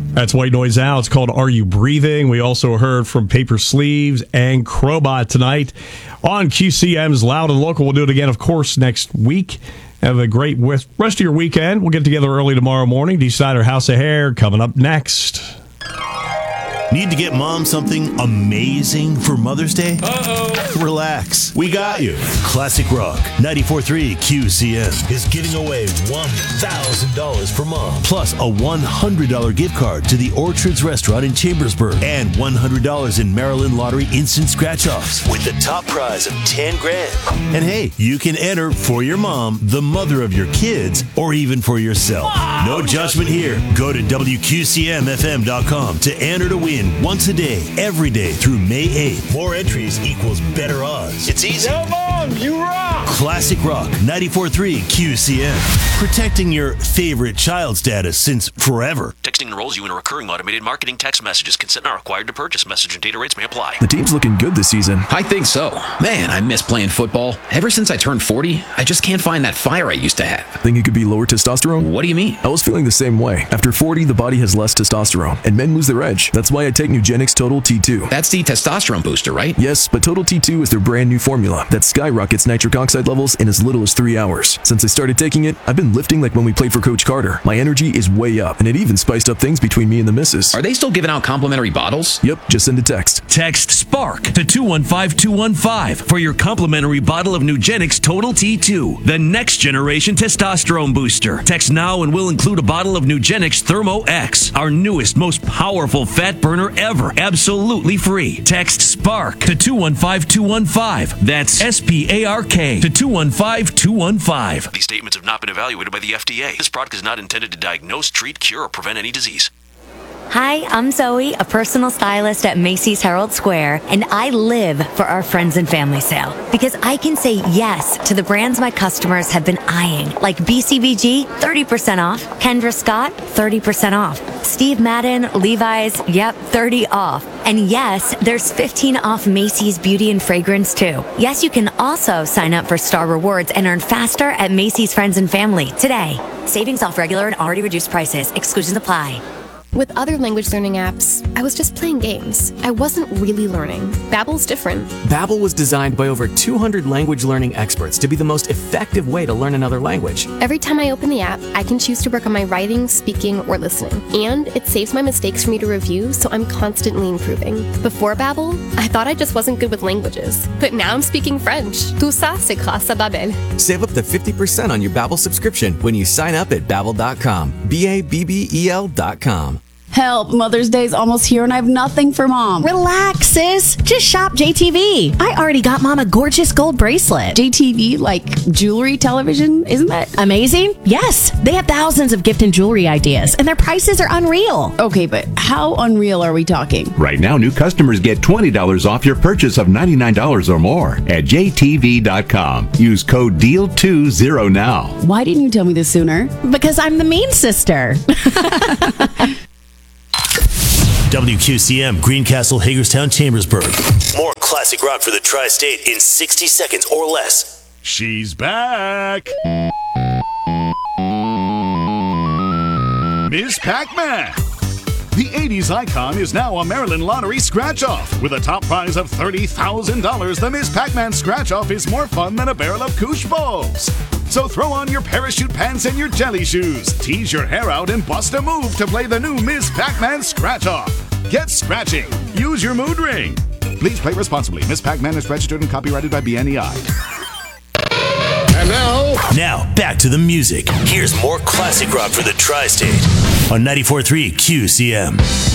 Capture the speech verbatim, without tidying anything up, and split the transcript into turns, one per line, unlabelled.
That's White Noise Out. It's called Are You Breathing? We also heard from Paper Sleeves and Crowbot tonight on Q C M's Loud and Local. We'll do it again, of course, next week. Have a great rest of your weekend. We'll get together early tomorrow morning. Decider House of Hair coming up next.
Need to get mom something amazing for Mother's Day?
Uh-oh.
Relax. We got you. Classic Rock ninety-four point three Q C M is giving away one thousand dollars for mom, plus a one hundred dollars gift card to the Orchards Restaurant in Chambersburg, and one hundred dollars in Maryland Lottery instant scratch-offs with the top prize of ten grand. And hey, you can enter for your mom, the mother of your kids, or even for yourself. No judgment here. Go to W Q C M F M dot com to enter to win once a day, every day through May eighth. More entries equals better odds. It's easy.
Come on, you rock!
Classic Rock ninety-four point three Q C M. Protecting your favorite child status since forever.
Texting enrolls you in a recurring automated marketing text messages. Consent not required to purchase. Message and data rates may apply.
The team's looking good this season.
I think so. Man, I miss playing football. Ever since I turned forty, I just can't find that fire I used to have.
Think it could be lower testosterone?
What do you mean?
I was feeling the same way. After forty, the body has less testosterone, and men lose their edge. That's why I take Nugenix Total T two.
That's the testosterone booster, right?
Yes, but Total T two is their brand new formula that skyrockets nitric oxide levels in as little as three hours. Since I started taking it, I've been lifting like when we played for Coach Carter. My energy is way up, and it even spiced up things between me and the missus.
Are they still giving out complimentary bottles?
Yep, just send a text.
Text SPARK to two one five two one five for your complimentary bottle of Nugenix Total T two, the next generation testosterone booster. Text now and we'll include a bottle of Nugenix Thermo X, our newest, most powerful fat burner ever, absolutely free. Text SPARK to two one five two one five. That's S P A R K to two one five two one five.
These statements have not been evaluated by the F D A. This product is not intended to diagnose, treat, cure, or prevent any disease.
Hi, I'm Zoe, a personal stylist at Macy's Herald Square, and I live for our friends and family sale because I can say yes to the brands my customers have been eyeing, like B C B G, thirty percent off, Kendra Scott, thirty percent off, Steve Madden, Levi's, yep, thirty off. And yes, there's fifteen off Macy's Beauty and Fragrance too. Yes, you can also sign up for Star Rewards and earn faster at Macy's Friends and Family today. Savings off regular and already reduced prices. Exclusions apply.
With other language learning apps, I was just playing games. I wasn't really learning. Babbel's different.
Babbel was designed by over two hundred language learning experts to be the most effective way to learn another language.
Every time I open the app, I can choose to work on my writing, speaking, or listening. And it saves my mistakes for me to review, so I'm constantly improving. Before Babbel, I thought I just wasn't good with languages. But now I'm speaking French. Tout ça, c'est grâce à Babbel.
Save up to fifty percent on your Babbel subscription when you sign up at babbel dot com. B A B B E L dot com.
Help, Mother's Day's almost here and I have nothing for Mom.
Relax, sis. Just shop J T V. I already got Mom a gorgeous gold bracelet.
J T V, like jewelry television, isn't that
amazing? Yes. They have thousands of gift and jewelry ideas, and their prices are unreal.
Okay, but how unreal are we talking?
Right now, new customers get twenty dollars off your purchase of ninety-nine dollars or more at J T V dot com. Use code D E A L two zero now.
Why didn't you tell me this sooner?
Because I'm the mean sister.
W Q C M, Greencastle, Hagerstown, Chambersburg. More classic rock for the tri-state in sixty seconds or less.
She's back. Miss Pac-Man. The eighties icon is now a Maryland Lottery scratch-off. With a top prize of thirty thousand dollars, the Miss Pac-Man scratch-off is more fun than a barrel of Koosh Balls. So throw on your parachute pants and your jelly shoes, tease your hair out, and bust a move to play the new Miss Pac-Man Scratch-Off. Get scratching. Use your mood ring. Please play responsibly. Miss Pac-Man is registered and copyrighted by B N E I.
And now... Now, back to the music. Here's more classic rock for the tri-state on ninety-four point three Q C M.